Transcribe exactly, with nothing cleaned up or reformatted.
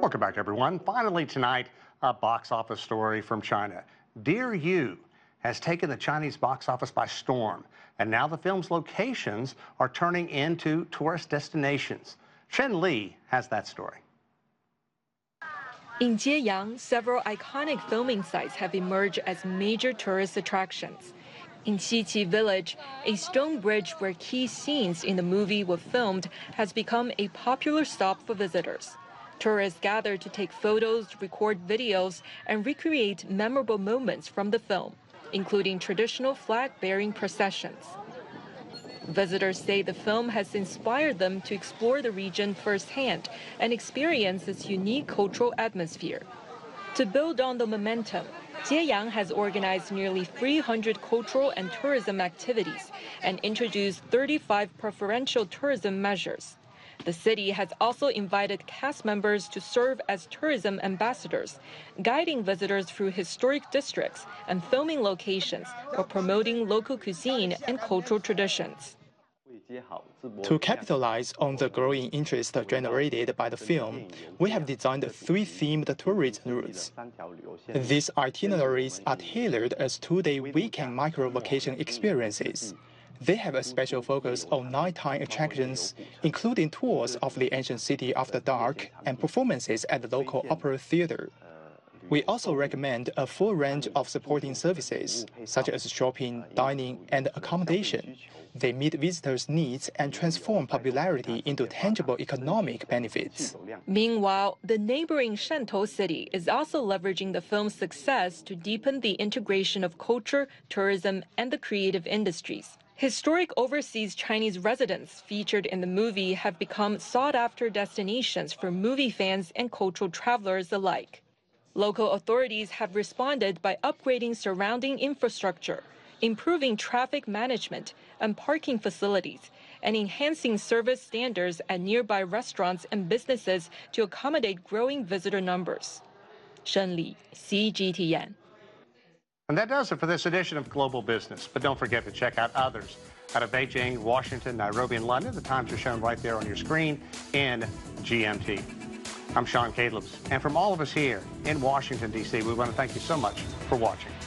Welcome back, everyone. Finally tonight, a box office story from China. Dear You has taken the Chinese box office by storm, and now the film's locations are turning into tourist destinations. Shen Li has that story. In Jieyang, several iconic filming sites have emerged as major tourist attractions. In Xiqi Village, a stone bridge where key scenes in the movie were filmed has become a popular stop for visitors. Tourists gather to take photos, record videos, and recreate memorable moments from the film, including traditional flag-bearing processions. Visitors say the film has inspired them to explore the region firsthand and experience its unique cultural atmosphere. To build on the momentum, Jieyang has organized nearly three hundred cultural and tourism activities and introduced thirty-five preferential tourism measures. The city has also invited cast members to serve as tourism ambassadors, guiding visitors through historic districts and filming locations for promoting local cuisine and cultural traditions. To capitalize on the growing interest generated by the film, we have designed three themed tourism routes. These itineraries are tailored as two-day weekend micro-vacation experiences. They have a special focus on nighttime attractions, including tours of the ancient city after dark and performances at the local opera theater. We also recommend a full range of supporting services, such as shopping, dining, and accommodation. They meet visitors' needs and transform popularity into tangible economic benefits. Meanwhile, the neighboring Shantou city is also leveraging the film's success to deepen the integration of culture, tourism, and the creative industries. Historic overseas Chinese residents featured in the movie have become sought-after destinations for movie fans and cultural travelers alike. Local authorities have responded by upgrading surrounding infrastructure, improving traffic management and parking facilities, and enhancing service standards at nearby restaurants and businesses to accommodate growing visitor numbers. Shen Li, C G T N. And that does it for this edition of Global Business. But don't forget to check out others out of Beijing, Washington, Nairobi, and London. The times are shown right there on your screen in G M T. I'm Sean Calebs, and from all of us here in Washington, D C, we want to thank you so much for watching.